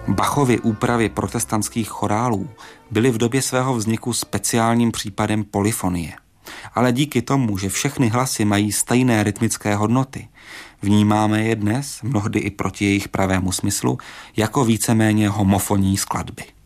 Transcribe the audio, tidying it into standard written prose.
Bachovy úpravy protestantských chorálů byly v době svého vzniku speciálním případem polyfonie. Ale díky tomu, že všechny hlasy mají stejné rytmické hodnoty, vnímáme je dnes, mnohdy i proti jejich pravému smyslu, jako víceméně homofonní skladby.